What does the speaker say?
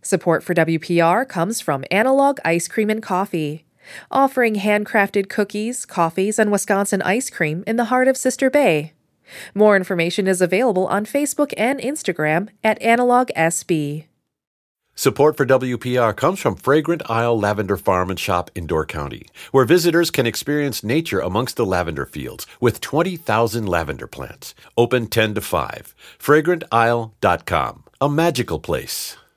Support for WPR comes from Analog Ice Cream and Coffee, offering handcrafted cookies, coffees, and Wisconsin ice cream in the heart of Sister Bay. More information is available on Facebook and Instagram at AnalogSB. Support for WPR comes from Fragrant Isle Lavender Farm and Shop in Door County, where visitors can experience nature amongst the lavender fields with 20,000 lavender plants. Open 10 to 5. FragrantIsle.com. A magical place.